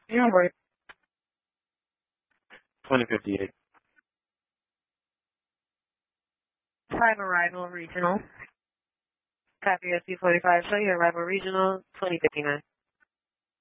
Yeah, right. 2058. Time arrival regional. Copy SC 45, show your arrival regional 2059.